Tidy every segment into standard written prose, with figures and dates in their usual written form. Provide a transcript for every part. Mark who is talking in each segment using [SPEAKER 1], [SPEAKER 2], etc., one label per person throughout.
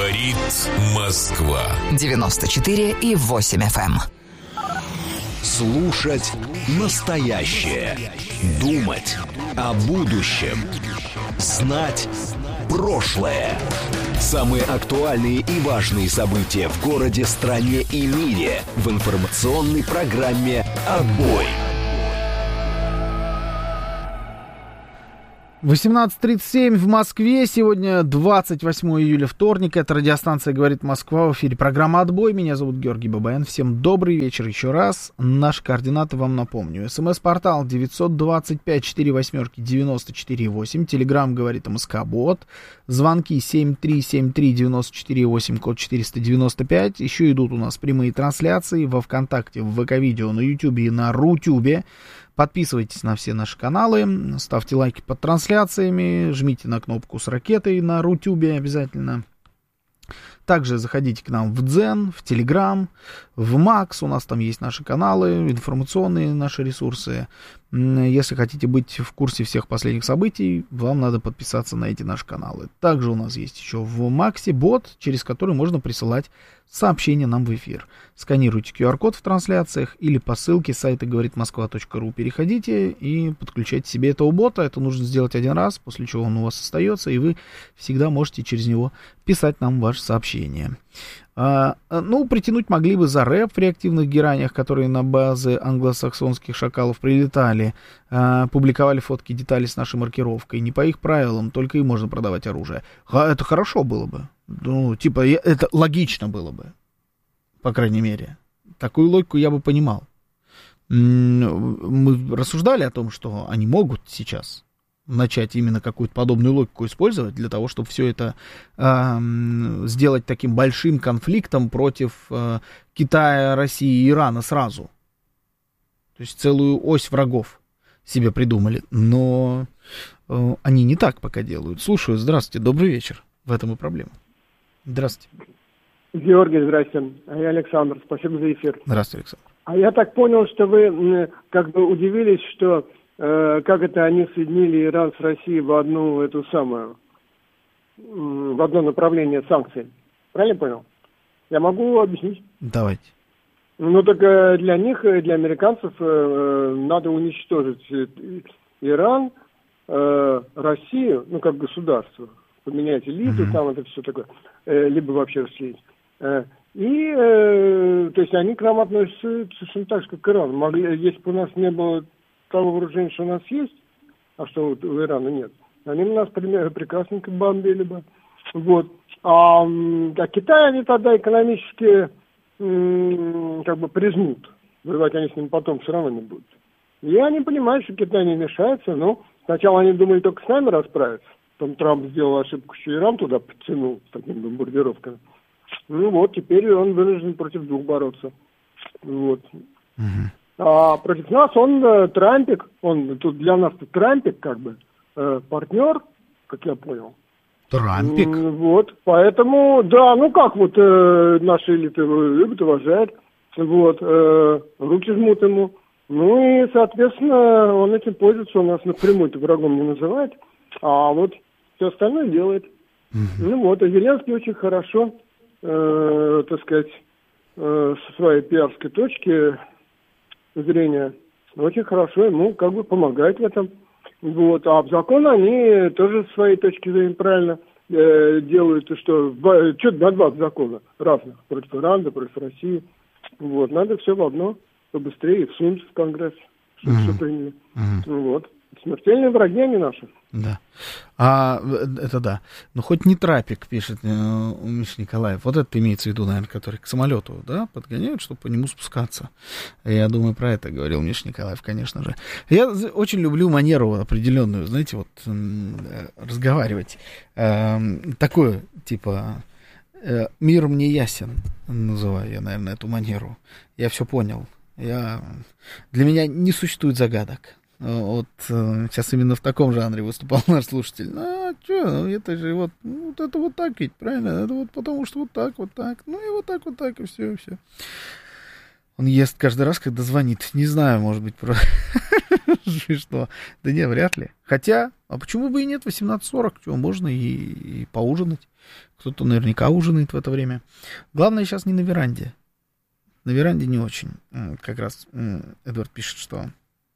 [SPEAKER 1] Говорит Москва.
[SPEAKER 2] 94,8 FM.
[SPEAKER 3] Слушать настоящее. Думать о будущем. Знать прошлое. Самые актуальные и важные события в городе, стране и мире в информационной программе «Отбой».
[SPEAKER 4] 18:37 в Москве. Сегодня 28 июля, вторник. Это радиостанция «Говорит Москва». В эфире программа «Отбой». Меня зовут Георгий Бабаян. Всем добрый вечер еще раз. Наши координаты вам напомню. СМС-портал 925-48-94-8. Телеграм «Говорит МСК-бот». Звонки 7373-94-8, код 495. Еще идут у нас прямые трансляции во ВКонтакте, в ВК-видео, на Ютубе и на Рутюбе. Подписывайтесь на все наши каналы, ставьте лайки под трансляциями, жмите на кнопку с ракетой на Рутюбе обязательно. Также заходите к нам в Дзен, в Телеграм, в Макс, у нас там есть наши каналы, информационные наши ресурсы. Если хотите быть в курсе всех последних событий, вам надо подписаться на эти наши каналы. Также у нас есть еще в Максе бот, через который можно присылать сообщения нам в эфир. Сканируйте QR-код в трансляциях или по ссылке сайта говоритмосква.ру. Переходите и подключайте себе этого бота. Это нужно сделать один раз, после чего он у вас остается, и вы всегда можете через него писать нам ваши сообщения. Притянуть могли бы за рэп в реактивных гераниях, которые на базы англосаксонских шакалов прилетали, публиковали фотки деталей с нашей маркировкой. Не по их правилам, только им можно продавать оружие. Это хорошо было бы. Это логично было бы, по крайней мере. Такую логику я бы понимал. Мы рассуждали о том, что они могут сейчас начать именно какую-то подобную логику использовать для того, чтобы все это сделать таким большим конфликтом против Китая, России и Ирана сразу. То есть целую ось врагов себе придумали. Но они не так пока делают. Слушаю, здравствуйте, добрый вечер. В этом и проблема. Здравствуйте.
[SPEAKER 5] Георгий, здрасте. А я Александр. Спасибо за эфир.
[SPEAKER 4] Здравствуйте, Александр.
[SPEAKER 5] А я так понял, что вы как бы удивились, что как это они соединили Иран с Россией в одно направление санкций. Правильно понял? Я могу объяснить?
[SPEAKER 4] Давайте.
[SPEAKER 5] Так для них, для американцев, надо уничтожить Иран, Россию, как государство, поменять элиту, там это все такое, либо вообще расселить. То есть они к нам относятся совершенно так же, как к Ирану. Если бы у нас не было того вооружения, что у нас есть, а что у Ирана нет, они нас прекрасненько бомбили бы. Вот. А Китай они тогда экономически прижмут. Воевать они с ним потом все равно не будут. И они понимают, что Китай не мешается, но сначала они думали только с нами расправиться. Потом Трамп сделал ошибку, что Иран туда подтянул с такими бомбардировками. Теперь он вынужден против двух бороться. Вот. А против нас он Трампик, он тут для нас Трампик партнер, как я понял.
[SPEAKER 4] Трампик?
[SPEAKER 5] Поэтому, да, наши элиты любят, уважают, руки жмут ему. И, соответственно, он этим пользуется, он нас напрямую-то врагом не называет, а все остальное делает. А Зеленский очень хорошо, со своей пиарской точки зрения, очень хорошо ему помогает в этом. А в закон они тоже с своей точки зрения правильно делают, что на два закона разных, против Ирана, против России. Надо все в одно, побыстрее всунуть в Конгресс, чтобы все приняли. Смертельные враги они наши.
[SPEAKER 4] Да. Это да. Хоть не трапик, пишет Миша Николаев. Вот это имеется в виду, наверное, который к самолету, да, подгоняют, чтобы по нему спускаться. Я думаю, про это говорил Миша Николаев, конечно же. Я очень люблю манеру определенную, знаете, разговаривать. Такое, мир мне ясен, называю я, наверное, эту манеру. Я все понял. Для меня не существует загадок. Сейчас именно в таком жанре выступал наш слушатель. Это же это так ведь, правильно? Это потому что так. И все. Он ест каждый раз, когда звонит. Не знаю, может быть, Смешно. Да не, вряд ли. Хотя, а почему бы и нет, 18:40, чего, можно и поужинать. Кто-то наверняка ужинает в это время. Главное сейчас не на веранде. На веранде не очень. Как раз Эдвард пишет, что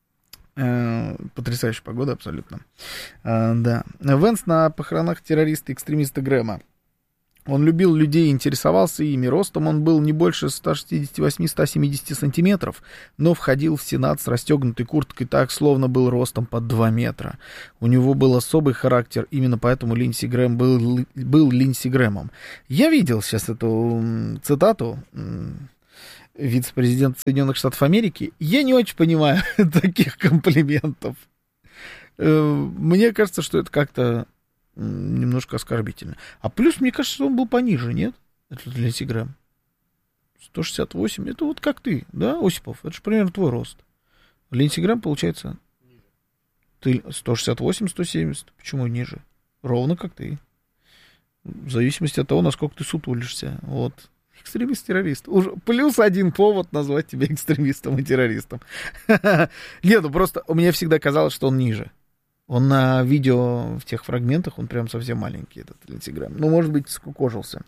[SPEAKER 4] потрясающая погода абсолютно. Да. Венс на похоронах террориста-экстремиста Грэма. Он любил людей и интересовался ими. Ростом он был не больше 168-170 сантиметров, но входил в Сенат с расстегнутой курткой так, словно был ростом под 2 метра. У него был особый характер, именно поэтому Линдси Грэм был Линдси Грэмом. Я видел сейчас эту цитату вице-президента Соединенных Штатов Америки. Я не очень понимаю таких комплиментов. Мне кажется, что это как-то немножко оскорбительно. А плюс, мне кажется, он был пониже, нет? Это Линдси Грэм. 168. Это вот как ты, да, Осипов? Это же примерно твой рост. Линдси Грэм, получается, ты 168-170. Почему ниже? Ровно как ты. В зависимости от того, насколько ты сутулишься. Вот. Экстремист-террорист. Уже плюс один повод назвать тебя экстремистом и террористом. Нет, ну просто мне всегда казалось, что он ниже. Он на видео в тех фрагментах, он прям совсем маленький, этот Линдси Грэм. Ну, может быть, скукожился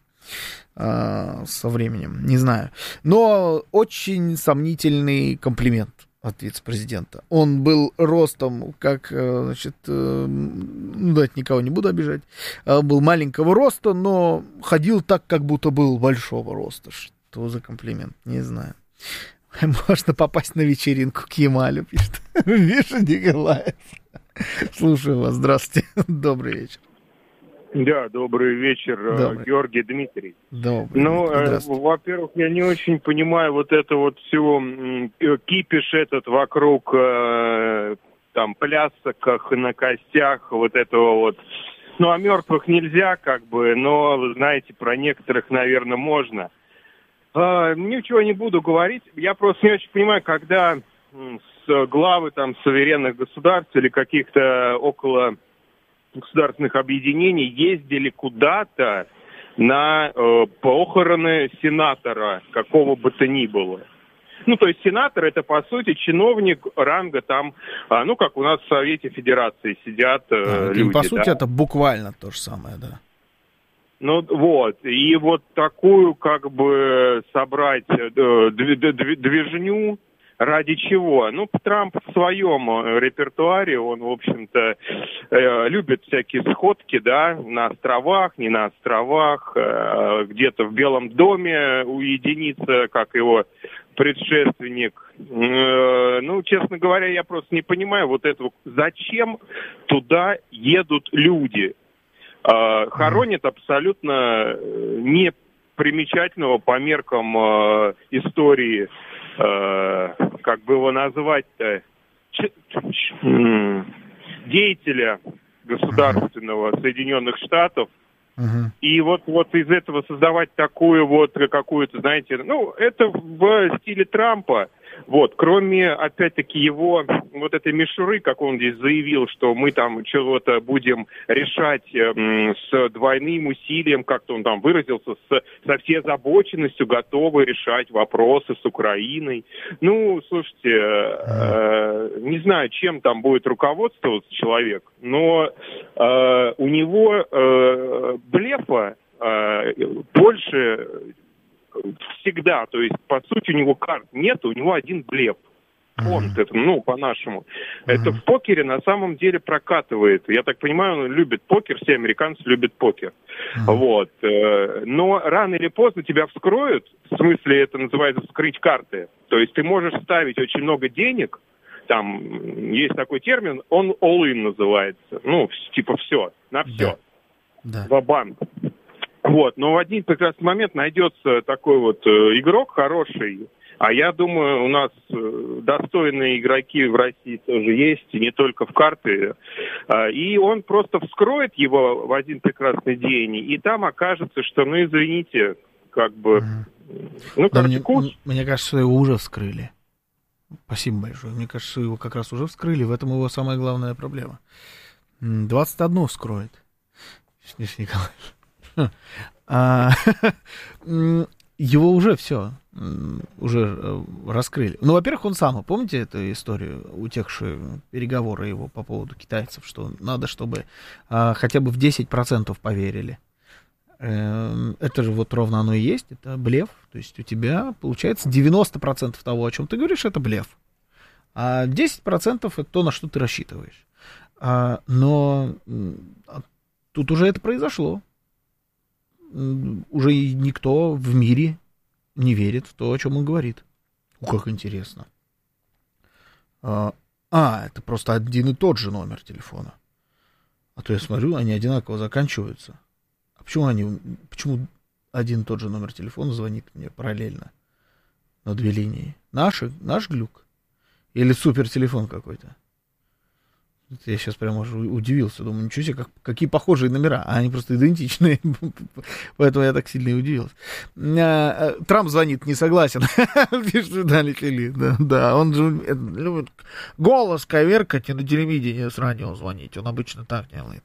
[SPEAKER 4] со временем, не знаю. Но очень сомнительный комплимент от вице-президента. Он был ростом, как, значит, дать никого не буду обижать, был маленького роста, но ходил так, как будто был большого роста. Что за комплимент? Не знаю. Можно попасть на вечеринку к Ямалю, пишет Миша Николаев. Слушаю вас. Здравствуйте. Добрый вечер.
[SPEAKER 6] Да, добрый вечер, добрый. Георгий, Дмитрий.
[SPEAKER 4] Добрый.
[SPEAKER 6] Ну, во-первых, я не очень понимаю вот это вот все кипиш этот вокруг там плясок на костях, вот этого вот. Ну, о мертвых нельзя, как бы, но, вы знаете, про некоторых, наверное, можно. Ничего не буду говорить. Я просто не очень понимаю, когда главы там суверенных государств или каких-то около государственных объединений ездили куда-то на похороны сенатора, какого бы то ни было. Ну, то есть сенатор — это, по сути, чиновник ранга там, ну, как у нас в Совете Федерации сидят люди.
[SPEAKER 4] По сути, да? Это буквально то же самое, да.
[SPEAKER 6] Ну, вот. И вот такую, как бы, собрать движню. Ради чего? Ну, Трамп в своем репертуаре, он, в общем-то, любит всякие сходки, да, на островах, не на островах, где-то в Белом доме уединиться, как его предшественник. Ну, честно говоря, я просто не понимаю вот этого. Зачем туда едут люди? Хоронят абсолютно непримечательного по меркам истории, как бы его назвать-то, деятеля государственного Соединенных Штатов. И вот из этого создавать такую вот какую-то, знаете, ну, это в стиле Трампа. Вот, кроме, опять-таки, его вот этой мишуры, как он здесь заявил, что мы там чего-то будем решать с двойным усилием, как-то он там выразился, со всей озабоченностью готовы решать вопросы с Украиной. Ну, слушайте, не знаю, чем там будет руководствоваться человек, но у него блефа больше всегда, то есть, по сути, у него карт нет, у него один блеф. Он, это, ну, по-нашему. Это в покере на самом деле прокатывает. Я так понимаю, он любит покер, все американцы любят покер. Вот. Но рано или поздно тебя вскроют, в смысле, это называется вскрыть карты. То есть ты можешь ставить очень много денег, там есть такой термин, он all-in называется. Ну, типа все, на все.
[SPEAKER 4] Да.
[SPEAKER 6] Ва-банк. Вот, но в один прекрасный момент найдется такой вот игрок хороший, а я думаю, у нас достойные игроки в России тоже есть, и не только в карты, и он просто вскроет его в один прекрасный день, и там окажется, что, ну, извините, как бы, ну, короче,
[SPEAKER 4] мне кажется, что его уже вскрыли. Спасибо большое. Мне кажется, что его как раз уже вскрыли, в этом его самая главная проблема. 21 вскроет. Николаевич. Его уже все. уже раскрыли. Ну, во-первых, он сам, помните эту историю, утекшие переговоры его по поводу китайцев, что надо, чтобы хотя бы в 10% поверили. Это же вот ровно оно и есть, это блеф. То есть у тебя, получается, 90% того, о чем ты говоришь, это блеф. А 10% это то, на что ты рассчитываешь. Но тут уже это произошло. Уже никто в мире не верит в то, о чем он говорит. Как интересно. Это просто один и тот же номер телефона. А то я смотрю, они одинаково заканчиваются. А почему один и тот же номер телефона звонит мне параллельно на 2 линии? Наш глюк? Или супертелефон какой-то? Я сейчас прямо уже удивился. Думаю, ничего себе, какие похожие номера. А они просто идентичные. Поэтому я так сильно и удивился. Трамп звонит, не согласен. Пишет Виталий Фили. Да, он же любит голос коверкать и на телевидении с радио звонить. Он обычно так делает.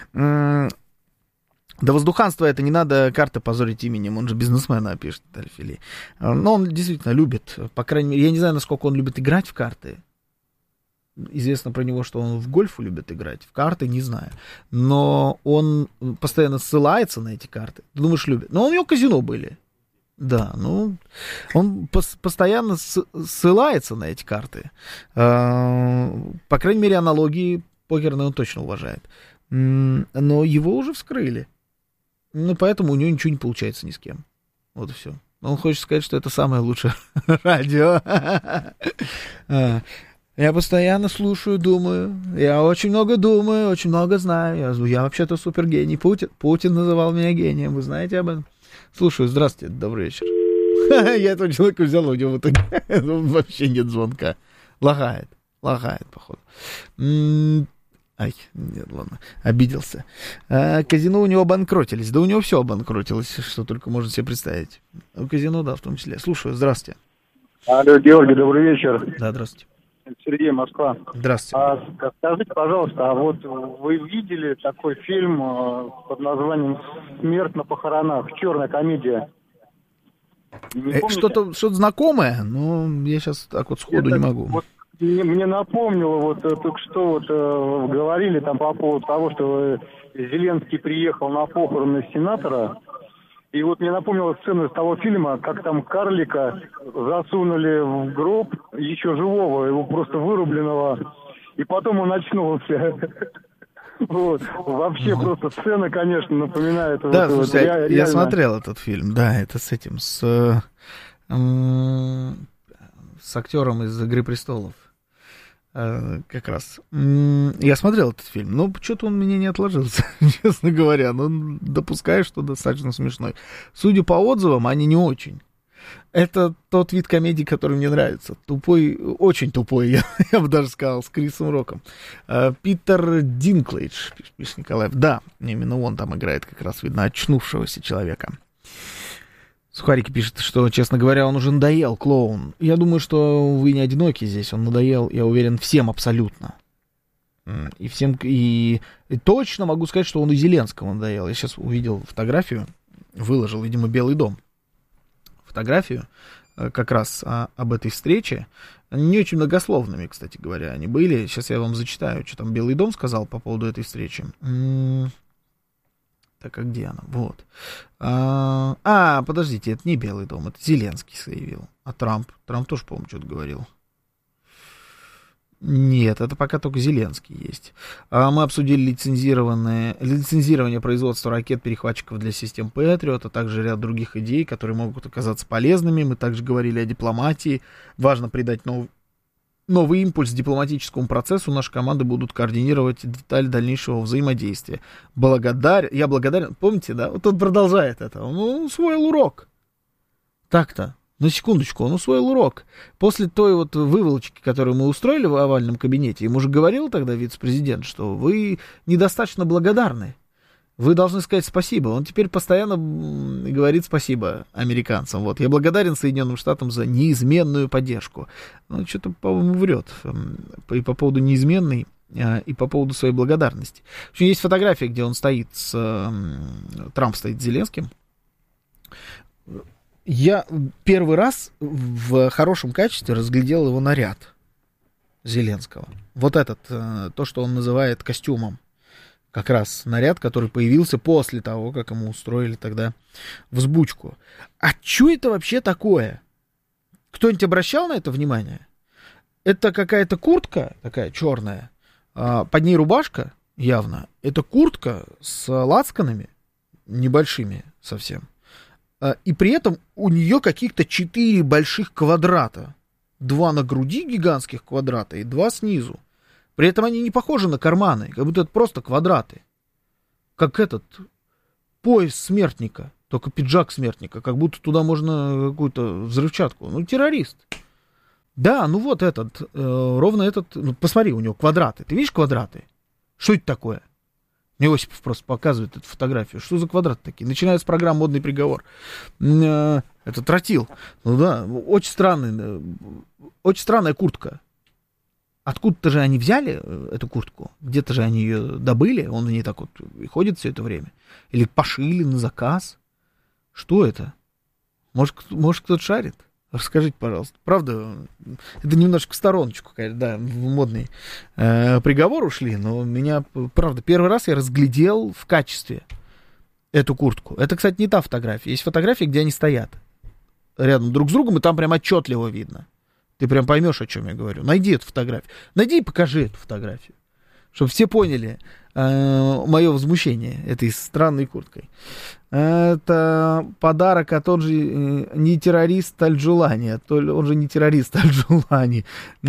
[SPEAKER 4] Да воздуханство это не надо карты позорить именем. Он же бизнесмена, пишет Виталий Фили. Но он действительно любит. По крайней мере, я не знаю, насколько он любит играть в карты. Известно про него, что он в гольф любит играть, в карты не знаю. Но он постоянно ссылается на эти карты. Ты думаешь, любит? Но у него казино были. Да, ну, он постоянно ссылается на эти карты. По крайней мере, аналогии покерные он точно уважает. Но его уже вскрыли. Ну, поэтому у него ничего не получается ни с кем. Вот и все. Он хочет сказать, что это самое лучшее радио. Я постоянно слушаю, думаю. Я очень много думаю, очень много знаю. Я вообще-то супергений. Путин называл меня гением. Вы знаете об этом? Слушаю. Здравствуйте, добрый вечер. Я этого человека взял, у него вообще нет звонка. Лагает, походу. Ай, нет, ладно, обиделся. Казино у него обанкротились. Да у него все обанкротилось, что только можно себе представить. У казино, да, в том числе. Слушаю, здравствуйте.
[SPEAKER 7] Алло, Георгий, добрый вечер.
[SPEAKER 4] Да, здравствуйте.
[SPEAKER 7] Сергей, Москва.
[SPEAKER 4] Здравствуйте.
[SPEAKER 7] Скажите, пожалуйста, а вот вы видели такой фильм под названием «Смерть на похоронах», черная комедия?
[SPEAKER 4] Что-то знакомое, но я сейчас так вот сходу не могу.
[SPEAKER 7] Вот, мне напомнило, вот только что вот говорили там по поводу того, что Зеленский приехал на похороны сенатора. И вот мне напомнила сцену из того фильма, как там карлика засунули в гроб еще живого, его просто вырубленного, и потом он очнулся. Вот. Вообще просто сцена, конечно, напоминает...
[SPEAKER 4] Да, слушайте, я смотрел этот фильм, да, это с этим, с актером из «Игры престолов». Как раз. Я смотрел этот фильм, но что-то он мне не отложился, честно говоря. Но допускаю, что достаточно смешной. Судя по отзывам, они не очень. Это тот вид комедии, который мне нравится. Тупой, очень тупой, я бы даже сказал, с Крисом Роком. Питер Динклэйдж, пишет Николаев. Да, именно он там играет как раз, видно, очнувшегося человека. Сухарики пишет, что, честно говоря, он уже надоел, клоун. Я думаю, что вы не одиноки здесь, он надоел, я уверен, всем абсолютно. И всем, и точно могу сказать, что он и Зеленскому надоел. Я сейчас увидел фотографию, выложил, видимо, Белый дом. Фотографию как раз об этой встрече. Не очень многословными, кстати говоря, они были. Сейчас я вам зачитаю, что там Белый дом сказал по поводу этой встречи. Так, а где она? Вот. Подождите, это не Белый дом, это Зеленский заявил. А Трамп? Трамп тоже, по-моему, что-то говорил. Нет, это пока только Зеленский есть. Мы обсудили лицензирование производства ракет-перехватчиков для систем Патриот, а также ряд других идей, которые могут оказаться полезными. Мы также говорили о дипломатии. Важно придать новый импульс дипломатическому процессу. Наши команды будут координировать детали дальнейшего взаимодействия. Я благодарен. Помните, да? Вот он продолжает это. Он усвоил урок. Так-то. На секундочку, он усвоил урок. После той вот выволочки, которую мы устроили в овальном кабинете, ему же говорил тогда вице-президент, что вы недостаточно благодарны. Вы должны сказать спасибо. Он теперь постоянно говорит спасибо американцам. Вот. Я благодарен Соединенным Штатам за неизменную поддержку. Ну, что-то, по-моему, врет. И по поводу неизменной, и по поводу своей благодарности. В общем, есть фотография, где он стоит Трамп стоит с Зеленским. Я первый раз в хорошем качестве разглядел его наряд Зеленского. Вот этот, то, что он называет костюмом. Как раз наряд, который появился после того, как ему устроили тогда взбучку. А что это вообще такое? Кто-нибудь обращал на это внимание? Это какая-то куртка такая черная, под ней рубашка явно. Это куртка с лацканами небольшими совсем. И при этом у нее каких-то 4 больших квадрата. 2 на груди гигантских квадрата и 2 снизу. При этом они не похожи на карманы, как будто это просто квадраты. Как этот пояс смертника, только пиджак смертника, как будто туда можно какую-то взрывчатку. Ну, террорист. Да, ну вот этот, ровно этот, ну, посмотри, у него квадраты. Ты видишь квадраты? Что это такое? Мне Осипов просто показывает эту фотографию. Что за квадраты такие? Начиная с программы «Модный приговор». Это тротил. Ну да, очень странная куртка. Откуда-то же они взяли эту куртку? Где-то же они ее добыли? Он в ней так вот и ходит все это время? Или пошили на заказ? Что это? Может кто-то шарит? Расскажите, пожалуйста. Правда, это немножко в стороночку, конечно, да, в модный приговор ушли, но меня, правда, первый раз я разглядел в качестве эту куртку. Это, кстати, не та фотография. Есть фотографии, где они стоят рядом друг с другом, и там прям отчетливо видно. Ты прям поймешь, о чем я говорю. Найди эту фотографию. Найди и покажи эту фотографию. Чтобы все поняли мое возмущение этой странной курткой. Это подарок от он же не террорист Аль-Джулани. Он же не террорист Аль-Джулани.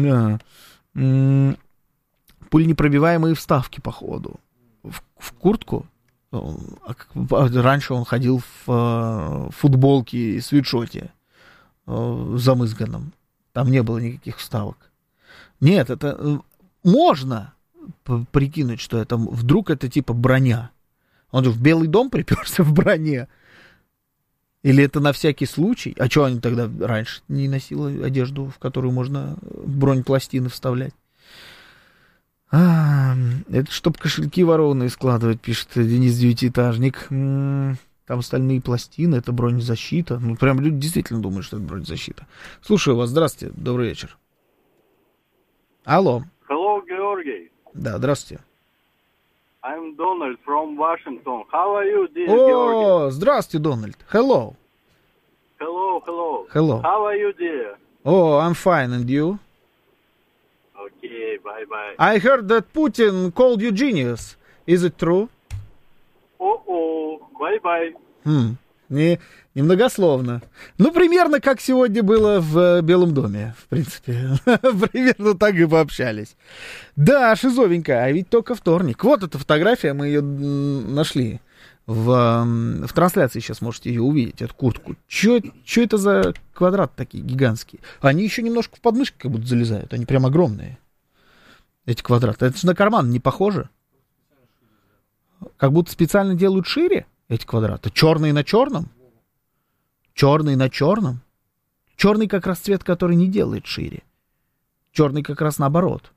[SPEAKER 4] Пуленепробиваемые вставки, походу. В куртку. Раньше он ходил в футболке и свитшоте замызганном. Там не было никаких вставок. Нет, это можно прикинуть, что это вдруг это типа броня. Он же в Белый дом приперся в броне. Или это на всякий случай? А что они тогда раньше не носили одежду, в которую можно бронепластины вставлять? Это чтоб кошельки ворованные складывать, пишет Денис Девятиэтажник. Там стальные пластины, это бронезащита. Ну, прям люди действительно думают, что это бронезащита. Слушаю вас, здравствуйте, добрый вечер. Алло.
[SPEAKER 8] Hello, Георгий.
[SPEAKER 4] Да, здравствуйте.
[SPEAKER 8] I'm Donald from Washington. How are you, dear
[SPEAKER 4] О,
[SPEAKER 8] Георгий?
[SPEAKER 4] здравствуйте, Дональд. Hello.
[SPEAKER 8] Hello. How are you, dear?
[SPEAKER 4] Oh, I'm fine, and you?
[SPEAKER 8] Okay, bye-bye.
[SPEAKER 4] I heard that Putin called you genius. Is it true?
[SPEAKER 8] Bye-bye.
[SPEAKER 4] Немногословно. Ну, примерно как сегодня было в Белом доме, в принципе. Примерно так и пообщались. Да, шизовенько, а ведь только вторник. Вот эта фотография, мы ее нашли. В трансляции сейчас можете ее увидеть, эту куртку. Че это за квадраты такие гигантские? Они еще немножко в подмышки как будто залезают. Они прям огромные, эти квадраты. Это же на карман не похоже. Как будто специально делают шире эти квадраты. Черные на черном. Черный на черном. Черный как раз цвет, который не делает шире. Черный как раз наоборот.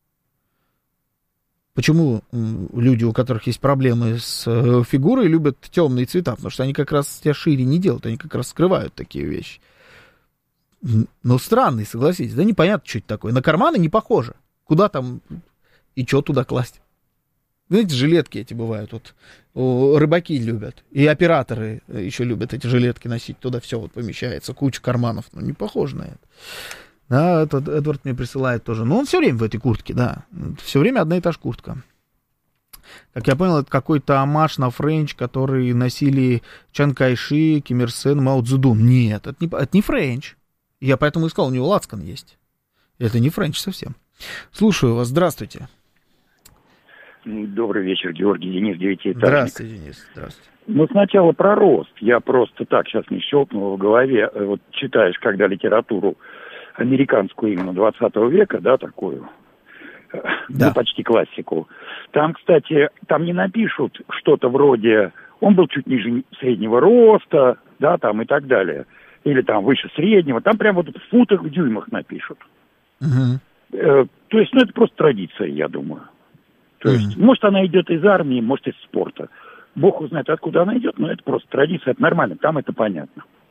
[SPEAKER 4] Почему люди, у которых есть проблемы с фигурой, любят темные цвета? Потому что они как раз тебя шире не делают, они как раз скрывают такие вещи. Ну, странный, согласитесь. Да непонятно, что это такое. На карманы не похоже. Куда там и что туда класть? Знаете, жилетки эти бывают, вот рыбаки любят, и операторы еще любят эти жилетки носить, туда все вот помещается, куча карманов, ну не похоже на это. Да, этот Эдвард мне присылает тоже, но он все время в этой куртке, да, все время одна и та же куртка. Как я понял, это какой-то омаж на френч, который носили Чан Кайши, Ким Ир Сен, Мао Цзэдун. Нет, это не френч, я поэтому искал, у него лацкан есть, это не френч совсем. Слушаю вас, здравствуйте.
[SPEAKER 9] Добрый вечер, Георгий, Денис Девятиэтажник.
[SPEAKER 4] Здравствуйте, Денис, здравствуйте.
[SPEAKER 9] Ну, сначала про рост. Я просто так сейчас не щелкнул в голове. Вот читаешь, когда литературу американскую именно 20 века, да, такую,
[SPEAKER 4] да.
[SPEAKER 9] Ну, почти классику. Там, кстати, там не напишут что-то вроде «он был чуть ниже среднего роста», да, там и так далее. Или там выше среднего. Там прям вот в футах, в дюймах напишут.
[SPEAKER 4] Угу.
[SPEAKER 9] То есть, ну, это просто традиция, я думаю. То есть, может, она идет из армии, может, из спорта. Бог узнает, откуда она идет, но это просто традиция, это нормально, там это понятно.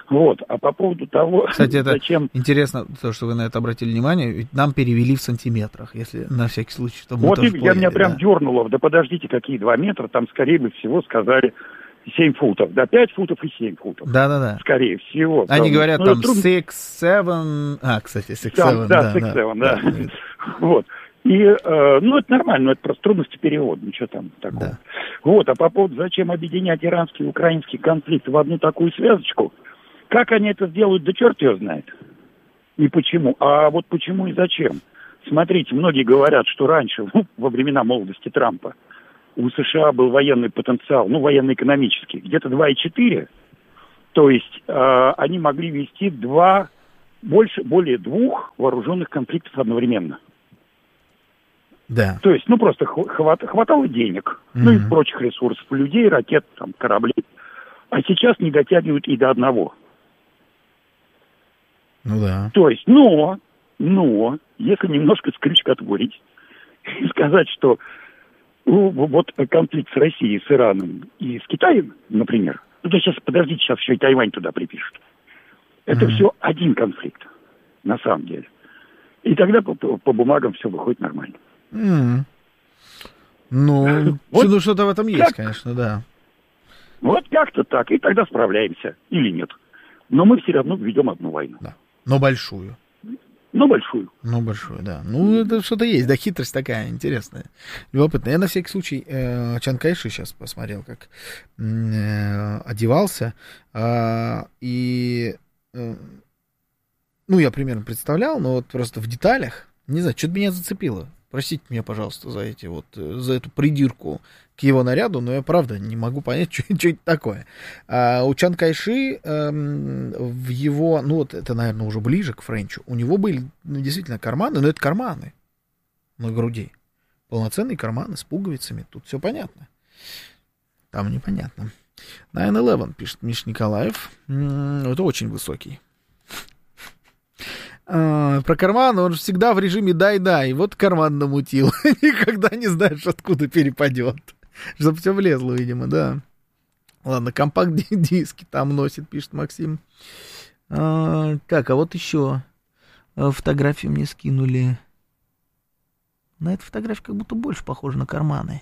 [SPEAKER 9] Вот, а по поводу того,
[SPEAKER 4] кстати, это
[SPEAKER 9] зачем...
[SPEAKER 4] интересно, то, что вы на это обратили внимание, ведь нам перевели в сантиметрах, если на всякий случай, чтобы мы
[SPEAKER 9] Вот
[SPEAKER 4] тоже
[SPEAKER 9] я меня прям
[SPEAKER 4] да?
[SPEAKER 9] дернуло, да подождите, какие 2 метра, там, скорее всего, сказали 7 футов, да, 5 футов и 7 футов.
[SPEAKER 4] Да-да-да.
[SPEAKER 9] Скорее всего.
[SPEAKER 4] Они говорят там
[SPEAKER 9] трудно...
[SPEAKER 4] 6-7, кстати, 6-7,
[SPEAKER 9] да. 6-7, да. Вот. И, это нормально, это просто трудности перевода, ничего там такого.
[SPEAKER 4] Да.
[SPEAKER 9] Вот, а по поводу, зачем объединять иранский и украинский конфликт в одну такую связочку, как они это сделают, да черт его знает. И почему. А вот почему и зачем. Смотрите, многие говорят, что раньше, во времена молодости Трампа, у США был военный потенциал, военно-экономический, где-то 2,4. То есть они могли вести более 2 вооруженных конфликтов одновременно.
[SPEAKER 4] Да.
[SPEAKER 9] То есть, просто хватало денег, и прочих ресурсов, людей, ракет, там, кораблей. А сейчас не дотягивают и до 1.
[SPEAKER 4] Ну да.
[SPEAKER 9] То есть, но, если немножко с крючка отворить и сказать, что вот конфликт с Россией, с Ираном и с Китаем, например, сейчас еще и Тайвань туда припишут. Это все один конфликт, на самом деле. И тогда по бумагам все выходит нормально.
[SPEAKER 4] Что-то в этом есть, конечно, да.
[SPEAKER 9] Вот как-то так, и тогда справляемся, или нет. Но мы все равно ведем одну войну.
[SPEAKER 4] Да. Но большую.
[SPEAKER 9] Большую,
[SPEAKER 4] да. Это что-то есть, да, хитрость такая интересная, любопытная. Я на всякий случай Чан Кайши сейчас посмотрел, как одевался, я примерно представлял, но вот просто в деталях, не знаю, что-то меня зацепило. Простите меня, пожалуйста, за эту придирку к его наряду, но я, правда, не могу понять, что это такое. У Чан Кайши в его, это, наверное, уже ближе к Френчу, у него были действительно карманы, но это карманы на груди. Полноценные карманы с пуговицами, тут все понятно. Там непонятно. 9/11, пишет Миша Николаев, это очень высокий. Про карман, он же всегда в режиме дай-дай. Вот карман намутил. Никогда не знаешь, откуда перепадет. Чтоб все влезло, видимо, да. Ладно, компакт-диски там носит, пишет Максим. Так, а вот еще фотографию мне скинули. На эту фотографию как будто больше похоже на карманы.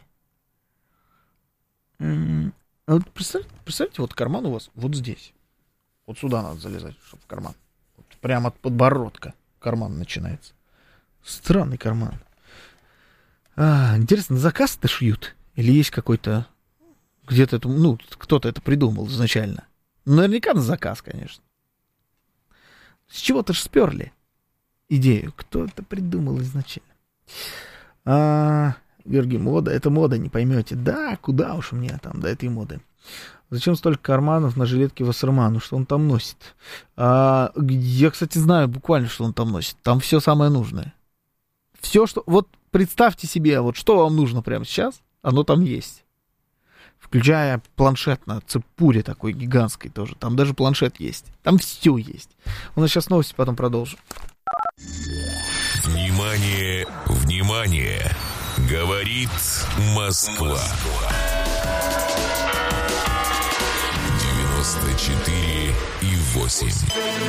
[SPEAKER 4] Вот представьте, вот карман у вас вот здесь. Вот сюда надо залезать, чтобы в карман. Прямо от подбородка карман начинается. Странный карман. Интересно, на заказ-то шьют? Или есть какой-то... Где-то это... кто-то это придумал изначально. Наверняка на заказ, конечно. С чего-то ж сперли идею. Кто это придумал изначально? Георгий, мода. Это мода, не поймете. Да, куда уж мне там до этой моды. Зачем столько карманов на жилетке Вассермана? Что он там носит? Я, кстати, знаю буквально, что он там носит. Там все самое нужное. Все, что... Вот представьте себе, вот что вам нужно прямо сейчас, оно там есть. Включая планшет на цепуре такой гигантской тоже. Там даже планшет есть. Там все есть. У нас сейчас новости, потом продолжим.
[SPEAKER 1] Внимание, внимание! Говорит Москва. 94,8.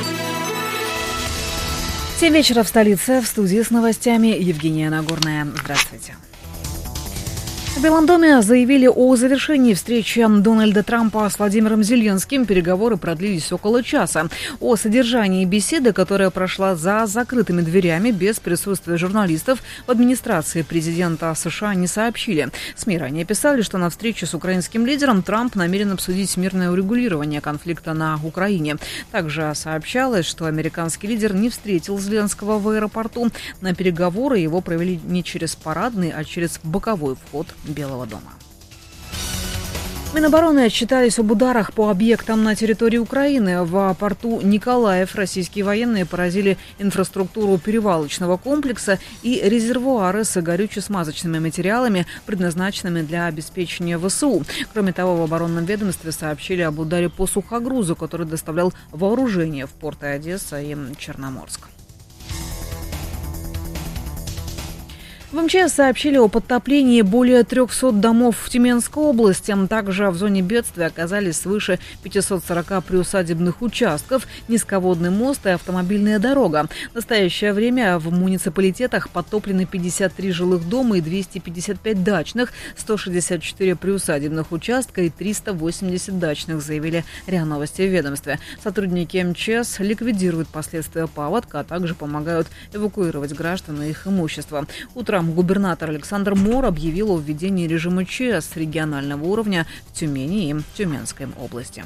[SPEAKER 10] 7 вечера в столице. В студии с новостями Евгения Нагорная. Здравствуйте. В Белом доме заявили о завершении встречи Дональда Трампа с Владимиром Зеленским. Переговоры продлились около часа. О содержании беседы, которая прошла за закрытыми дверями без присутствия журналистов, в администрации президента США не сообщили. СМИ ранее писали, что на встрече с украинским лидером Трамп намерен обсудить мирное урегулирование конфликта на Украине. Также сообщалось, что американский лидер не встретил Зеленского в аэропорту. На переговоры его провели не через парадный, а через боковой вход Белого дома. Минобороны отчитались об ударах по объектам на территории Украины. В порту Николаев российские военные поразили инфраструктуру перевалочного комплекса и резервуары с горюче-смазочными материалами, предназначенными для обеспечения ВСУ. Кроме того, в оборонном ведомстве сообщили об ударе по сухогрузу, который доставлял вооружение в порты Одесса и Черноморск. В МЧС сообщили о подтоплении более 300 домов в Тюменской области. Также в зоне бедствия оказались свыше 540 приусадебных участков, низководный мост и автомобильная дорога. В настоящее время в муниципалитетах подтоплены 53 жилых дома и 255 дачных, 164 приусадебных участка и 380 дачных, заявили РИА Новости в ведомстве. Сотрудники МЧС ликвидируют последствия паводка, а также помогают эвакуировать граждан и их имущество. Утром губернатор Александр Мор объявил о введении режима ЧС регионального уровня в Тюмени и Тюменской области.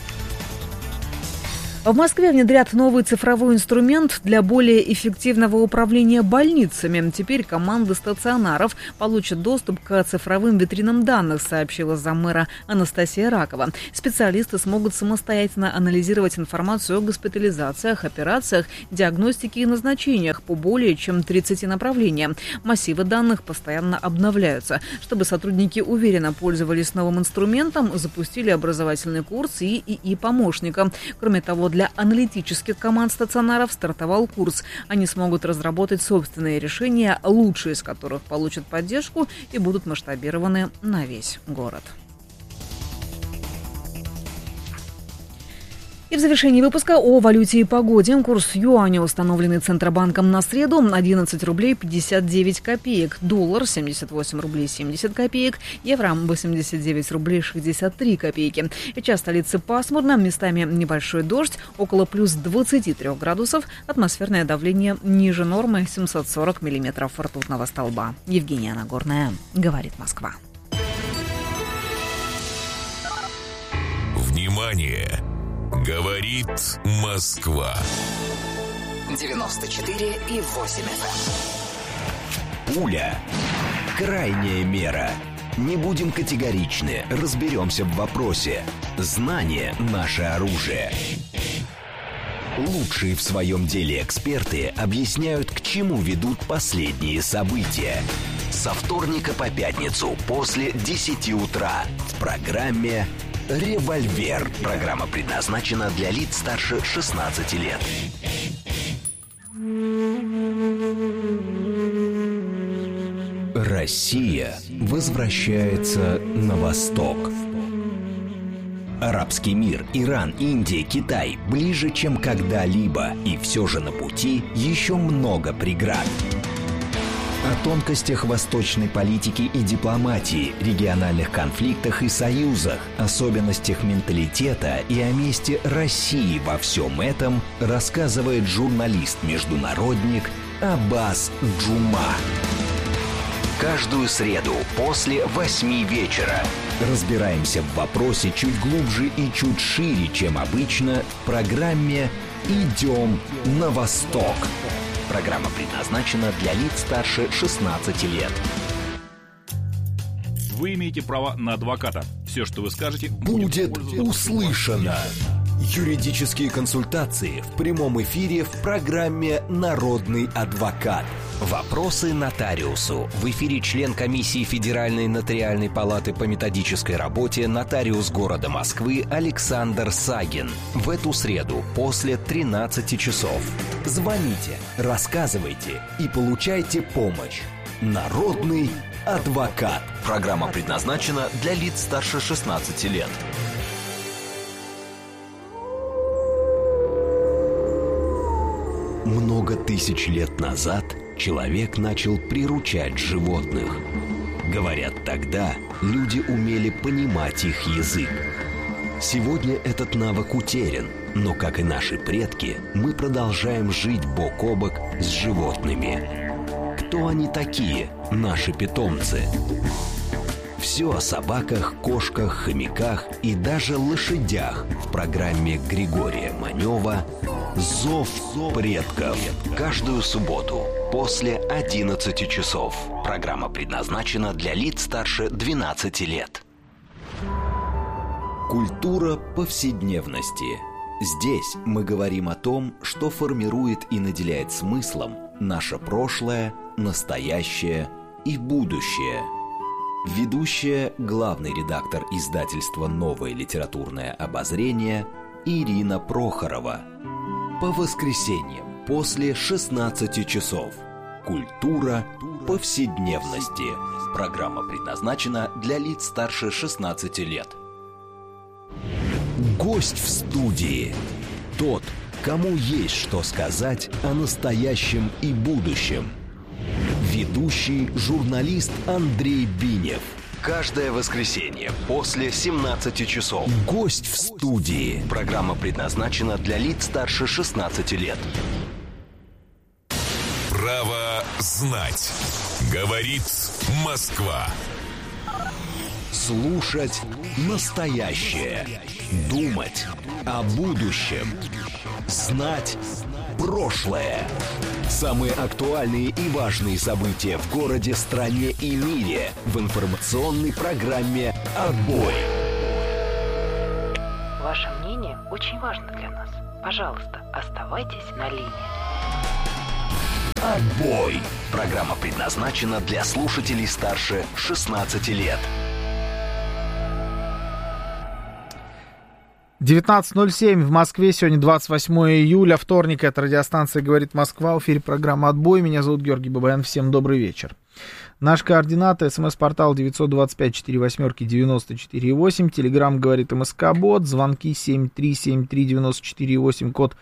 [SPEAKER 10] В Москве внедрят новый цифровой инструмент для более эффективного управления больницами. Теперь команды стационаров получат доступ к цифровым витринам данных, сообщила заммэра Анастасия Ракова. Специалисты смогут самостоятельно анализировать информацию о госпитализациях, операциях, диагностике и назначениях по более чем 30 направлениям. Массивы данных постоянно обновляются. Чтобы сотрудники уверенно пользовались новым инструментом, запустили образовательный курс и помощника. Кроме того, для аналитических команд стационаров стартовал курс. Они смогут разработать собственные решения, лучшие из которых получат поддержку и будут масштабированы на весь город. И в завершении выпуска о валюте и погоде. Курс юаня, установленный Центробанком на среду, 11 рублей 59 копеек. Доллар 78 рублей 70 копеек. Евро 89 рублей 63 копейки. Сейчас в столице пасмурно, местами небольшой дождь, около плюс 23 градусов. Атмосферное давление ниже нормы 740 миллиметров ртутного столба. Евгения Нагорная, говорит Москва.
[SPEAKER 1] Внимание! Говорит Москва.
[SPEAKER 2] 94,8 FM.
[SPEAKER 3] Пуля. Крайняя мера. Не будем категоричны, разберемся в вопросе. Знание – наше оружие. Лучшие в своем деле эксперты объясняют, к чему ведут последние события. Со вторника по пятницу после 10 утра в программе «Револьвер». Программа предназначена для лиц старше 16 лет. Россия возвращается на восток. Арабский мир, Иран, Индия, Китай ближе, чем когда-либо. И все же на пути еще много преград. О тонкостях восточной политики и дипломатии, региональных конфликтах и союзах, особенностях менталитета и о месте России во всем этом рассказывает журналист-международник Аббас Джума. Каждую среду после 8 вечера разбираемся в вопросе чуть глубже и чуть шире, чем обычно, в программе «Идем на восток». Программа предназначена для лиц старше 16 лет.
[SPEAKER 11] Вы имеете право на адвоката. Все, что вы скажете,
[SPEAKER 3] будет услышано. Юридические консультации в прямом эфире в программе «Народный адвокат». Вопросы нотариусу. В эфире член комиссии Федеральной нотариальной палаты по методической работе, нотариус города Москвы Александр Сагин. В эту среду после 13 часов. Звоните, рассказывайте и получайте помощь. Народный адвокат. Программа предназначена для лиц старше 16 лет. Много тысяч лет назад человек начал приручать животных. Говорят, тогда люди умели понимать их язык. Сегодня этот навык утерян, но, как и наши предки, мы продолжаем жить бок о бок с животными. Кто они такие, наши питомцы? Все о собаках, кошках, хомяках и даже лошадях в программе Григория Манева «Зов предков». Каждую субботу после 11 часов. Программа предназначена для лиц старше 12 лет. Культура повседневности. Здесь мы говорим о том, что формирует и наделяет смыслом наше прошлое, настоящее и будущее. Ведущая, главный редактор издательства «Новое литературное обозрение» Ирина Прохорова. По воскресеньям после 16 часов. Культура повседневности. Программа предназначена для лиц старше 16 лет. Гость в студии. Тот, кому есть что сказать о настоящем и будущем. Ведущий журналист Андрей Бинев. Каждое воскресенье после 17 часов. Гость в студии. Программа предназначена для лиц старше 16 лет.
[SPEAKER 1] Право знать. Говорит Москва.
[SPEAKER 3] Слушать настоящее. Думать о будущем. Знать прошлое. Самые актуальные и важные события в городе, стране и мире в информационной программе «Отбой».
[SPEAKER 12] Ваше мнение очень важно для нас. Пожалуйста, оставайтесь на линии.
[SPEAKER 3] «Отбой». Программа предназначена для слушателей старше 16 лет.
[SPEAKER 4] 19:07 в Москве, сегодня 28 июля, вторник, это радиостанция «Говорит Москва», в эфире программа «Отбой», меня зовут Георгий Бабаян, всем добрый вечер. Наши координаты: смс-портал 925-48-94-8, телеграмм «Говорит МСК-бот», звонки 7373-94-8, код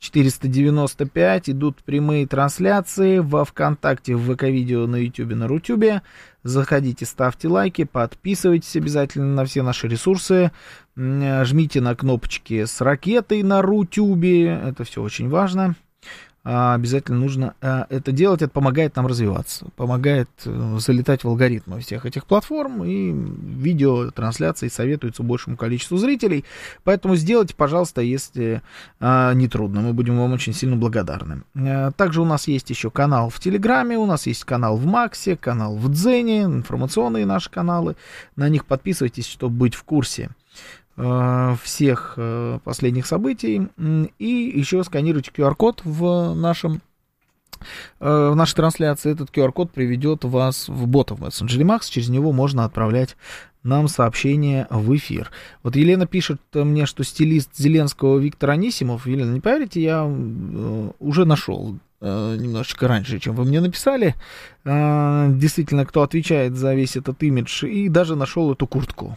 [SPEAKER 4] 495, идут прямые трансляции во ВКонтакте, в ВК-видео, на Ютубе, на Рутюбе. Заходите, ставьте лайки, подписывайтесь обязательно на все наши ресурсы, жмите на кнопочки с ракетой на Рутюбе, это все очень важно. Обязательно нужно это делать, это помогает нам развиваться, помогает залетать в алгоритмы всех этих платформ, и видеотрансляции советуются большему количеству зрителей, поэтому сделайте, пожалуйста, если не трудно, мы будем вам очень сильно благодарны. Также у нас есть еще канал в Телеграме, у нас есть канал в Максе, канал в Дзене, информационные наши каналы, на них подписывайтесь, чтобы быть в курсе всех последних событий, и еще сканируйте QR-код в нашей трансляции. Этот QR-код приведет вас в бота в мессенджере Макс, через него можно отправлять нам сообщения в эфир. Вот Елена пишет мне, что стилист Зеленского Виктор Анисимов. Елена, не поверите, я уже нашел немножечко раньше, чем вы мне написали, действительно, кто отвечает за весь этот имидж, и даже нашел эту куртку.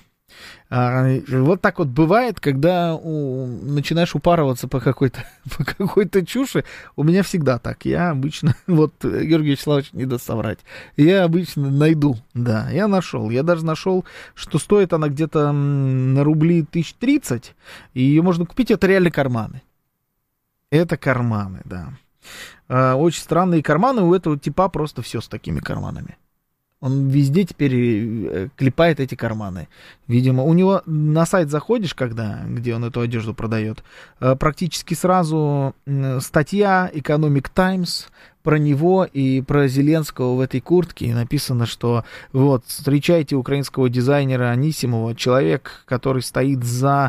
[SPEAKER 4] Вот так вот бывает, когда начинаешь упарываться по какой-то чуши. У меня всегда так. Я обычно, вот Георгий Вячеславович не даст соврать, я обычно найду. Да, я нашел. Я даже нашел, что стоит она где-то на рубли 1030, и ее можно купить. Это реально карманы. Это карманы, да. Очень странные карманы. У этого типа просто все с такими карманами. Он везде теперь клепает эти карманы. Видимо, у него на сайт заходишь, где он эту одежду продает, практически сразу статья Economic Times про него и про Зеленского в этой куртке. И написано, что вот, встречайте украинского дизайнера Анисимова, человек, который стоит за,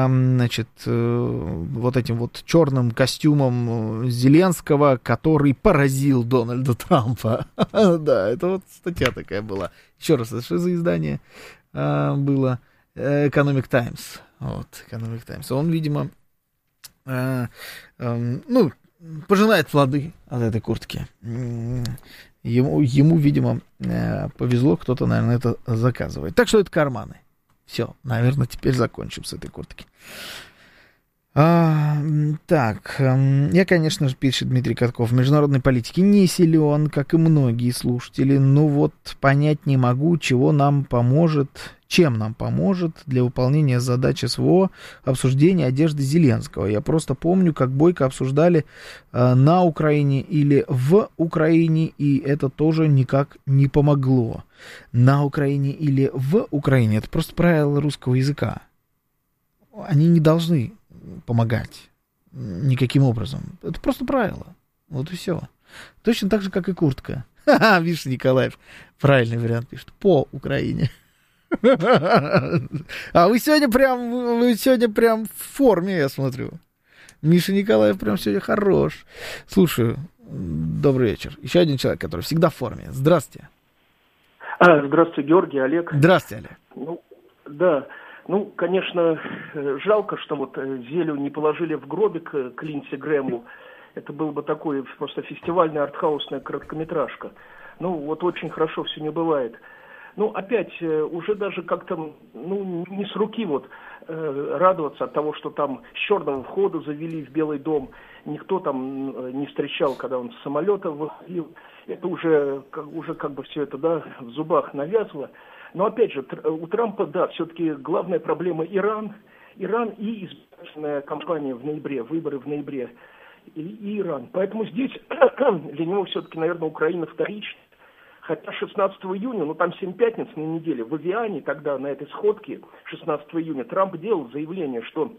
[SPEAKER 4] вот этим вот черным костюмом Зеленского, который поразил Дональда Трампа. Да, это вот статья такая была. Еще раз, это что за издание было? Economic Times. Вот, Economic Times. Он, видимо, пожинает плоды от этой куртки. Ему, видимо, повезло, кто-то, наверное, это заказывает. Так что это карманы. Все, наверное, теперь закончим с этой куртки. Так, я, конечно же, пишет Дмитрий Катков, в международной политике не силен, как и многие слушатели, но вот понять не могу, чем нам поможет для выполнения задач СВО обсуждение одежды Зеленского. Я просто помню, как бойко обсуждали на Украине или в Украине, и это тоже никак не помогло. На Украине или в Украине — это просто правило русского языка. Они не должны помогать никаким образом. Это просто правило. Вот и все. Точно так же, как и куртка. Ха-ха, видишь, Николаев правильный вариант пишет. По Украине. А вы сегодня прям в форме, я смотрю. Миша Николаев прям сегодня хорош. Слушаю. Добрый вечер. Еще один человек, который всегда в форме. Здравствуйте.
[SPEAKER 13] Здравствуйте, Георгий, Олег.
[SPEAKER 4] Здравствуйте, Олег.
[SPEAKER 13] Да. Конечно, жалко, что вот Зелю не положили в гробик к Линдси Грэму. Это был бы такой просто фестивальная артхаусная короткометражка. Ну, вот очень хорошо все не бывает. Ну, опять, уже даже как-то, ну, не с руки вот радоваться от того, что там с черного входа завели в Белый дом. Никто там не встречал, когда он с самолета выходил. Это уже как бы все это, да, в зубах навязло. Но, опять же, у Трампа, да, все-таки главная проблема Иран и избирательная кампания в ноябре, выборы в ноябре, и Иран. Поэтому здесь для него все-таки, наверное, Украина вторична. Хотя 16 июня, ну там 7 пятниц на неделе, в Авиане, тогда на этой сходке 16 июня Трамп делал заявление, что,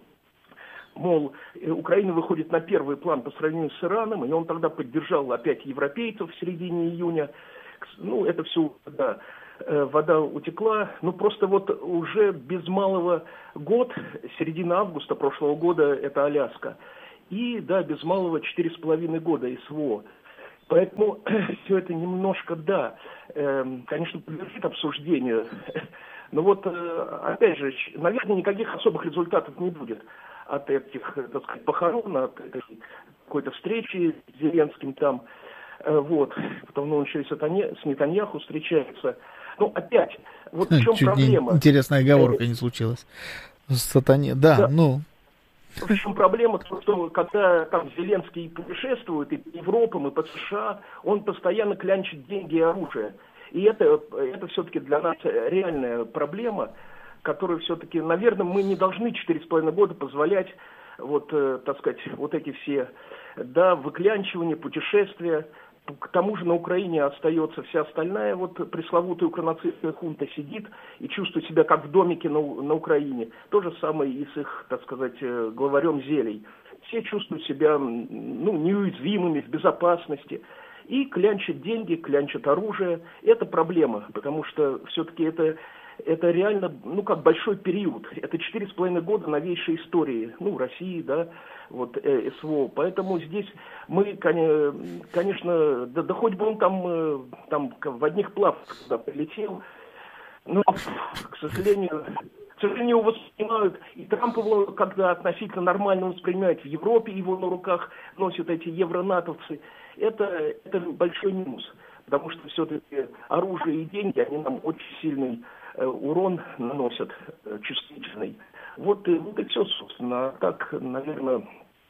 [SPEAKER 13] мол, Украина выходит на первый план по сравнению с Ираном, и он тогда поддержал опять европейцев в середине июня. Ну, это все, да, вода утекла. Ну, просто вот уже без малого год, середина августа прошлого года, это Аляска. И, да, без малого 4,5 года СВО. Поэтому все это немножко, да, конечно, подлежит обсуждению. Но вот, опять же, наверное, никаких особых результатов не будет от этих, так сказать, похорон, от какой-то встречи с Зеленским там. Вот. Потом он еще и с Нетаньяху встречается. Ну, опять, вот в чем проблема?
[SPEAKER 4] Интересная оговорка не случилась. Сатане, да, ну...
[SPEAKER 13] В чем проблема? Что когда там Зеленский путешествует и по Европам, и по США, он постоянно клянчит деньги и оружие. И это все-таки для нас реальная проблема, которую все-таки, наверное, мы не должны 4,5 года позволять, вот, так сказать, вот эти все, да, выклянчивания, путешествия. К тому же на Украине остается вся остальная вот пресловутая укронацистская хунта сидит и чувствует себя как в домике на Украине. То же самое и с их, так сказать, главарем Зелей. Все чувствуют себя, ну, неуязвимыми, в безопасности. И клянчат деньги, клянчат оружие. Это проблема, потому что все-таки это реально, ну, как большой период. Это 4,5 года новейшей истории, ну, России, да, вот, СВО. Поэтому здесь мы, конечно, да хоть бы он там в одних плавках туда прилетел, но, к сожалению, его воспринимают, и Трамп его когда относительно нормально воспринимает, в Европе его на руках носят эти евронатовцы. Это большой минус, потому что все-таки оружие и деньги, они нам очень сильный урон наносят, чувствительный. Вот и все, собственно. А так, наверное,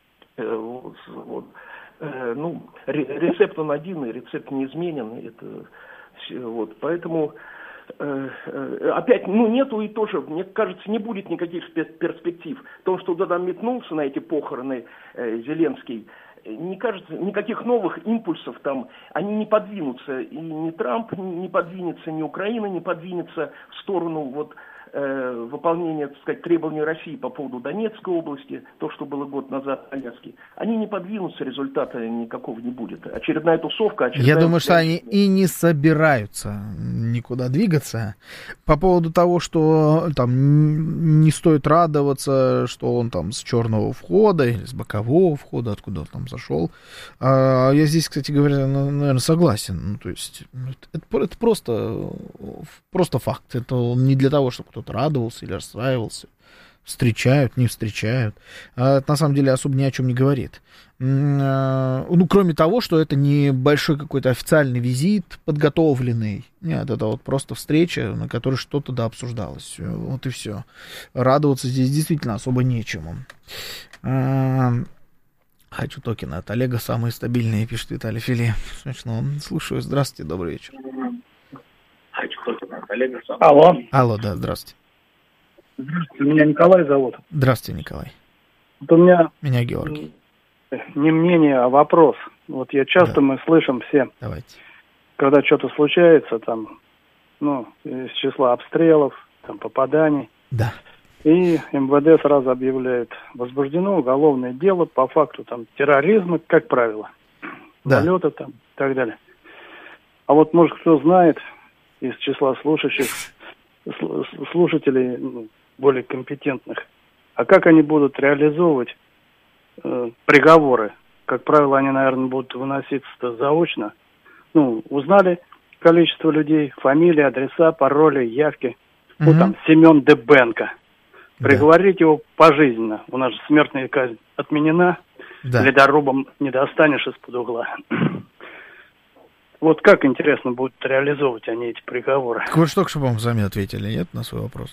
[SPEAKER 13] ну, рецепт он один, и рецепт неизменен. Это все, вот. Поэтому опять, ну, нету и тоже, мне кажется, не будет никаких перспектив. То, что туда метнулся на эти похороны Зеленский, не кажется, никаких новых импульсов там, они не подвинутся. И ни Трамп не подвинется, ни Украина не подвинется в сторону вот, выполнения, так сказать, требований России по поводу Донецкой области, то, что было год назад в Аляске. Они не подвинутся, результата никакого не будет. Очередная тусовка.
[SPEAKER 4] Я думаю, что они и не собираются никуда двигаться. По поводу того, что там не стоит радоваться, что он там с черного входа или с бокового входа, откуда он там зашел. Я здесь, кстати говоря, наверное, согласен. Ну, то есть это просто факт. Это не для того, чтобы кто-то радовался или расстраивался. Встречают, не встречают. Это на самом деле особо ни о чем не говорит. Ну, кроме того, что это не большой какой-то официальный визит, подготовленный. Нет, это вот просто встреча, на которой что-то да обсуждалось. Вот и все. Радоваться здесь действительно особо нечему. Хочу токены от Олега, самые стабильные, пишет Виталий Филе. Смешно. Слушаю. Здравствуйте, добрый вечер. Алло, да, здравствуйте.
[SPEAKER 14] Здравствуйте, меня Николай зовут.
[SPEAKER 4] Здравствуйте, Николай.
[SPEAKER 14] Вот у меня
[SPEAKER 4] Георгий.
[SPEAKER 14] Не мнение, а вопрос. Вот часто мы слышим все, когда что-то случается, там, ну, из числа обстрелов, там, попаданий.
[SPEAKER 4] Да.
[SPEAKER 14] И МВД сразу объявляет, возбуждено уголовное дело по факту там терроризма, как правило, налета там и так далее. А вот, может, кто знает из числа слушателей более компетентных, а как они будут реализовывать приговоры? Как правило, они, наверное, будут выноситься заочно. Ну, узнали количество людей, фамилии, адреса, пароли, явки. Вот там Семен Дебенко. Приговорить его пожизненно. У нас же смертная казнь отменена.
[SPEAKER 4] Да.
[SPEAKER 14] Ледорубом не достанешь из-под угла. Вот как, интересно, будут реализовывать они эти приговоры?
[SPEAKER 4] Так вы же только что, по-моему, сами ответили, нет, на свой вопрос?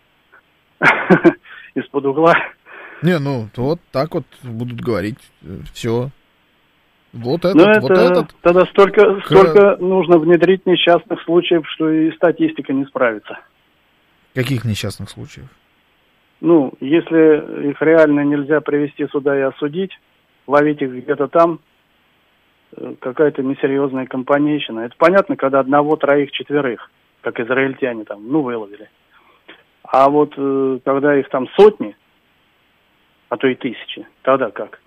[SPEAKER 14] Из-под угла?
[SPEAKER 4] Не, ну, вот так вот будут говорить, все. Вот этот, вот этот.
[SPEAKER 14] Тогда столько нужно внедрить несчастных случаев, что и статистика не справится.
[SPEAKER 4] Каких несчастных случаев?
[SPEAKER 14] Ну, если их реально нельзя привести сюда и осудить, ловить их где-то там, какая-то несерьезная компанейщина. Это понятно, когда 1, 3, 4, как израильтяне там, выловили. А вот когда их там сотни, а то и 1000, тогда как?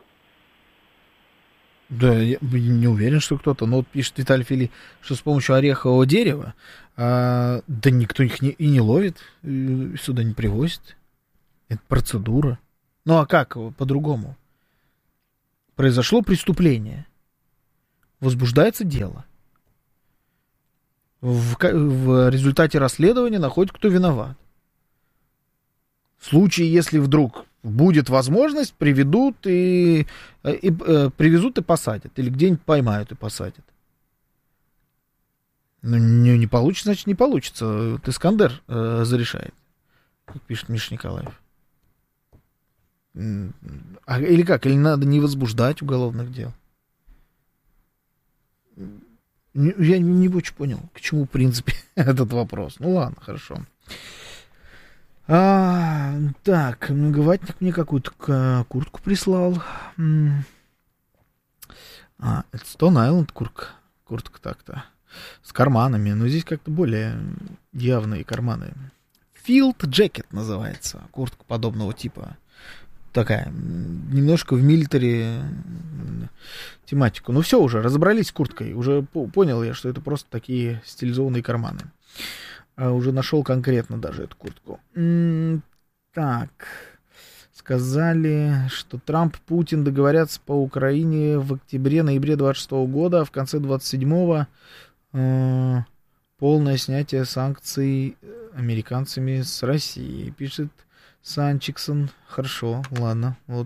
[SPEAKER 4] Да, я не уверен, что кто-то. Но вот пишет Виталий Фили, что с помощью орехового дерева, да никто их и не ловит, сюда не привозит. Это процедура. Ну а как по-другому? Произошло преступление. Возбуждается дело. В результате расследования находят, кто виноват. В случае, если вдруг будет возможность, привезут и посадят. Или где-нибудь поймают и посадят. Ну, не получится, значит, не получится. Вот Искандер зарешает, как пишет Миша Николаев. Или как? Или надо не возбуждать уголовных дел? Я не очень понял, к чему, в принципе, этот вопрос. Ну ладно, хорошо. Так, многоватник мне какую-то куртку прислал. Это Stone Island куртка так-то. С карманами, но здесь как-то более явные карманы. Field Jacket называется, куртка подобного типа. Такая, немножко в милитари тематику. Ну все, уже разобрались с курткой. Уже понял я, что это просто такие стилизованные карманы. Уже нашел конкретно даже эту куртку. Так. Сказали, что Трамп и Путин договорятся по Украине в октябре-ноябре 26 года, а в конце 27-го полное снятие санкций американцами с Россией. Пишет Санчиксон. Хорошо, ладно. Вот.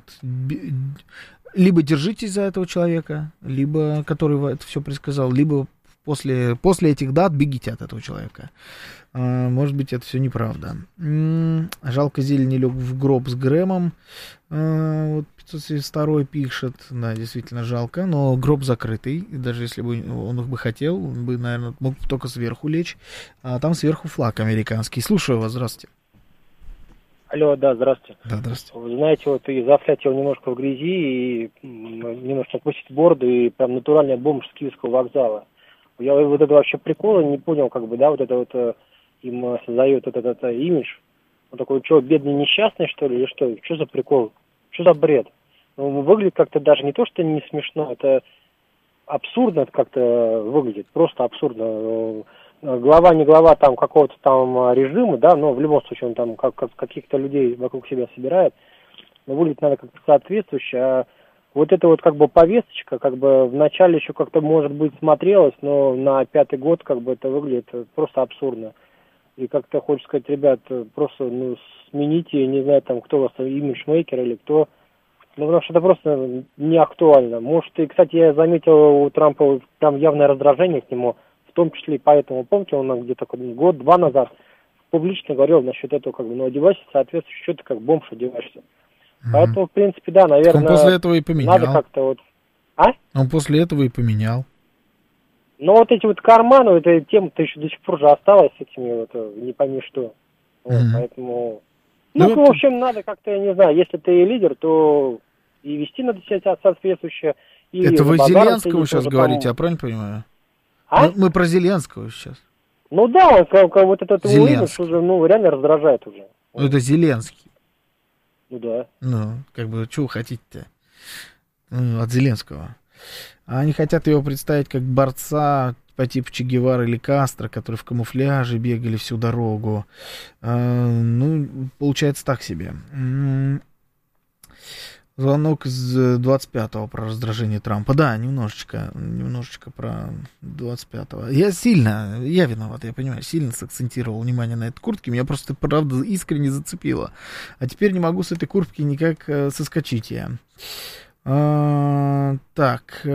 [SPEAKER 4] Либо держитесь за этого человека, либо, который это все предсказал, либо после этих дат бегите от этого человека. Может быть, это все неправда. Жалко, Зелень не лег в гроб с Грэмом. Вот 572 пишет. Да, действительно жалко, но гроб закрытый. И даже если бы он их бы хотел, он бы, наверное, мог только сверху лечь. А там сверху флаг американский. Слушаю вас, здравствуйте.
[SPEAKER 15] Алло, да, здравствуйте.
[SPEAKER 4] Да, здравствуйте.
[SPEAKER 15] Вы знаете, вот и зафлять его немножко в грязи, и немножко опустить бороду, и прям натуральный бомж с Киевского вокзала. Я вот это вообще прикола не понял, как бы, да, вот это вот им создает этот имидж. Он такой, что, бедный несчастный, что ли, или что? Что за прикол? Что за бред? Ну, выглядит как-то даже не то, что не смешно, это абсурдно как-то выглядит, просто абсурдно. Глава, не глава там какого-то там режима, да, но в любом случае он там как каких-то людей вокруг себя собирает, но выглядит надо как-то соответствующе, а вот эта вот как бы повесточка, как бы вначале еще как-то, может быть, смотрелась, но на 5-й год как бы это выглядит просто абсурдно. И как-то хочется сказать, ребят, просто, смените, не знаю, там, кто у вас, имиджмейкер или кто, потому что это просто не актуально. Может, и, кстати, я заметил у Трампа там явное раздражение к нему, в том числе и поэтому, помните, он где-то год-два назад публично говорил насчет этого, как бы, одевайся соответствующе, что ты как бомж одеваешься. Поэтому, в принципе, да, наверное,
[SPEAKER 4] он после этого и поменял.
[SPEAKER 15] Надо как-то вот...
[SPEAKER 4] Он после этого и поменял.
[SPEAKER 15] Но вот эти вот карманы, эта тема-то еще до сих пор же осталась с этими вот, не пойми что. Вот, поэтому... в общем, надо как-то, я не знаю, если ты лидер, то и вести надо себя соответствующе. И
[SPEAKER 4] это вы Зеленского сейчас говорите, я правильно понимаю? Мы про Зеленского сейчас.
[SPEAKER 15] Ну да, он вот этот имидж уже, реально раздражает уже.
[SPEAKER 4] Ну это Зеленский.
[SPEAKER 15] Ну да.
[SPEAKER 4] Как бы, чего хотите-то? От Зеленского. А они хотят его представить как борца по типу Че Гевары или Кастро, которые в камуфляже бегали всю дорогу. Получается так себе. Звонок из 25-го про раздражение Трампа. Да, немножечко про 25-го. Я виноват, я понимаю, сильно сакцентировал внимание на этой куртке. Меня просто, правда, искренне зацепило. А теперь не могу с этой куртки никак соскочить я. Так,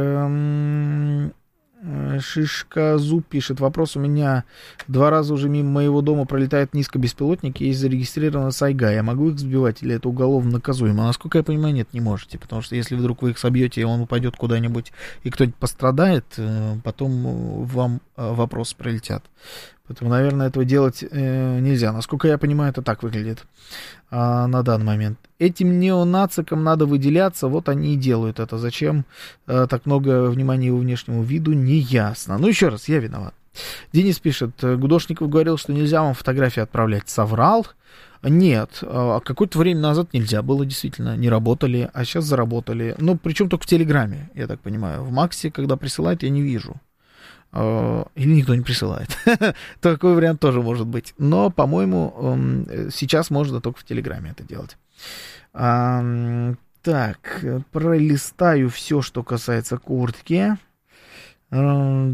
[SPEAKER 4] Шишка Зуб пишет. Вопрос у меня. 2 раза уже мимо моего дома пролетают низкобеспилотники, есть зарегистрирована сайга. Я могу их сбивать или это уголовно наказуемо? Насколько я понимаю, нет, не можете. Потому что если вдруг вы их собьете, и он упадет куда-нибудь, и кто-нибудь пострадает, потом вам вопросы прилетят. Поэтому, наверное, этого делать нельзя. Насколько я понимаю, это так выглядит на данный момент. Этим неонацикам надо выделяться, вот они и делают это. Зачем так много внимания его внешнему виду, не ясно. Ну, еще раз, я виноват. Денис пишет, Гудошников говорил, что нельзя вам фотографии отправлять. Соврал? Нет, какое-то время назад нельзя было, действительно, не работали, а сейчас заработали. Ну, причем только в Телеграме, я так понимаю. В Максе, когда присылают, я не вижу. Или никто не присылает. Такой вариант тоже может быть. Но, по-моему, сейчас можно только в Телеграме это делать. Так, пролистаю все, что касается куртки.